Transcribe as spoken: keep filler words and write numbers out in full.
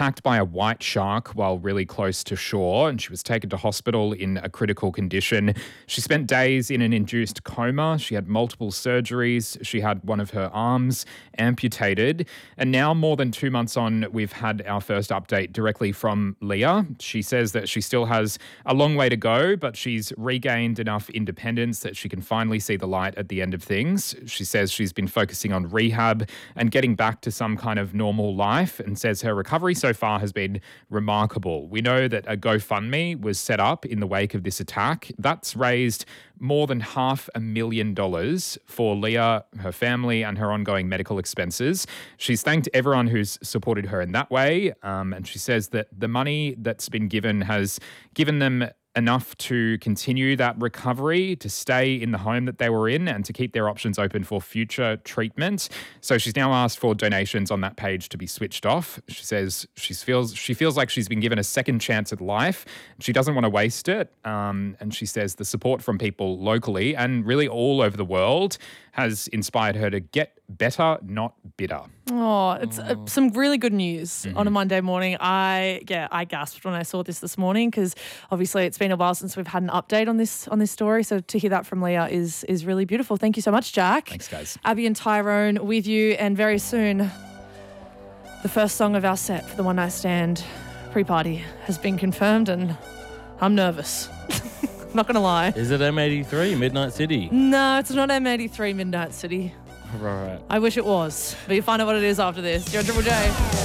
attacked by a white shark while really close to shore, and she was taken to hospital in a critical condition. She spent days in an induced coma. She had multiple surgeries. She had one of her arms amputated. And now, more than two months on, we've had our first update directly from Leah. She says that she still has a long way to go, but she's regained enough independence that she can finally see the light at the end of things. She says she's been focusing on rehab and getting back to some kind of normal life, and says her recovery so far has been remarkable. We know that a GoFundMe was set up in the wake of this attack. That's raised more than half a million dollars for Leah, her family, and her ongoing medical expenses. She's thanked everyone who's supported her in that way, um, and she says that the money that's been given has given them enough to continue that recovery, to stay in the home that they were in, and to keep their options open for future treatment. So she's now asked for donations on that page to be switched off. She says she feels she feels like she's been given a second chance at life. She doesn't want to waste it. Um, and she says the support from people locally and really all over the world has inspired her to get better, not bitter. Oh, it's uh, some really good news Mm-hmm. on a Monday morning. I yeah, I gasped when I saw this this morning because obviously it's been a while since we've had an update on this on this story. So to hear that from Leah is is really beautiful. Thank you so much, Jack. Thanks, guys. Abby and Tyrone with you, and very soon the first song of our set for the One Night Stand pre-party has been confirmed, and I'm nervous. I'm not going to lie. Is it M eighty-three, Midnight City? No, it's not M eighty-three Midnight City. Right. I wish it was, but you'll find out what it is after this. You're on Triple J.